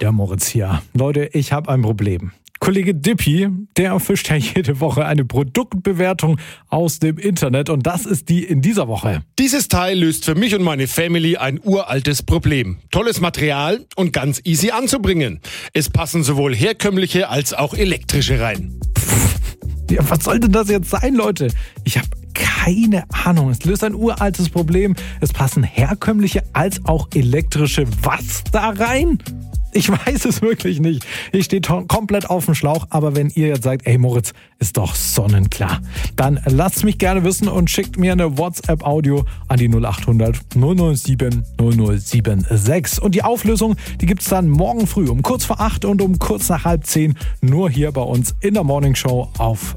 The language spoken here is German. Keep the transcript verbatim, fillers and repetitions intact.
Ja, Moritz hier. Leute, ich habe ein Problem. Kollege Dippy, der fischt ja jede Woche eine Produktbewertung aus dem Internet und das ist die in dieser Woche. Dieses Teil löst für mich und meine Family ein uraltes Problem. Tolles Material und ganz easy anzubringen. Es passen sowohl herkömmliche als auch elektrische rein. Ja, was soll denn das jetzt sein, Leute? Ich habe keine Ahnung. Es löst ein uraltes Problem. Es passen herkömmliche als auch elektrische was da rein? Ich weiß es wirklich nicht. Ich stehe to- komplett auf dem Schlauch, aber wenn ihr jetzt sagt, ey Moritz, ist doch sonnenklar, dann lasst mich gerne wissen und schickt mir eine WhatsApp-Audio an die null acht hundert null null sieben null null sieben sechs. Und die Auflösung, die gibt's dann morgen früh um kurz vor acht und um kurz nach halb zehn nur hier bei uns in der Morning Show auf